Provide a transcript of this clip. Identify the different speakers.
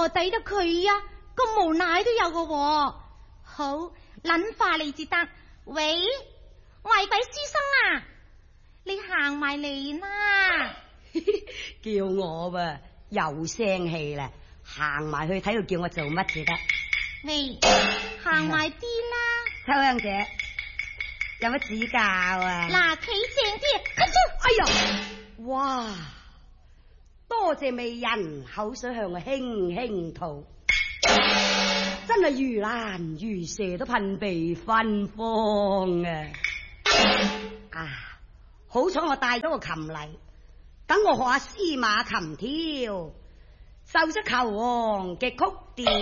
Speaker 1: 何抵得佢呀？咁無賴都有個喎。好，撚化你至得。喂，外鬼書生啊，你行埋嚟啦。
Speaker 2: 叫我噃，又聲氣啦，行埋去睇佢叫我做乜至得。
Speaker 1: 喂，行埋啲啦。
Speaker 2: 秋香姐，有乜指教啊？
Speaker 1: 嗱，企正啲。
Speaker 2: 哎呀，哇！多謝美人口水向我輕輕吐，真係如蘭如蛇都噴鼻芬芳啊！啊，好彩我帶咗個琴嚟，等我學下司馬琴跳，奏出球王嘅曲調。